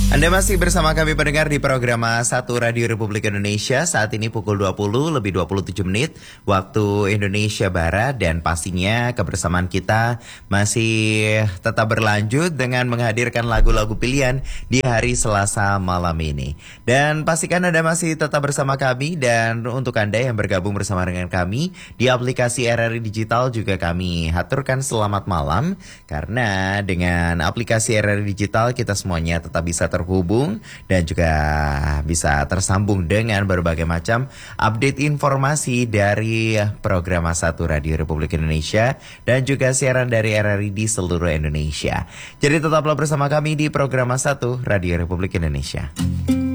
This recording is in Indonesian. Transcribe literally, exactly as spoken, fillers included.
Anda masih bersama kami pendengar di program satu Radio Republik Indonesia. Saat ini pukul dua puluh lebih dua puluh tujuh menit waktu Indonesia Barat. Dan pastinya kebersamaan kita masih tetap berlanjut dengan menghadirkan lagu-lagu pilihan di hari Selasa malam ini. Dan pastikan Anda masih tetap bersama kami. Dan untuk Anda yang bergabung bersama dengan kami di aplikasi R R I Digital juga kami haturkan selamat malam. Karena dengan aplikasi R R I Digital kita semuanya tetap bisa ter terhubung dan juga bisa tersambung dengan berbagai macam update informasi dari program satu Radio Republik Indonesia dan juga siaran dari R R I di seluruh Indonesia. Jadi tetaplah bersama kami di program satu Radio Republik Indonesia.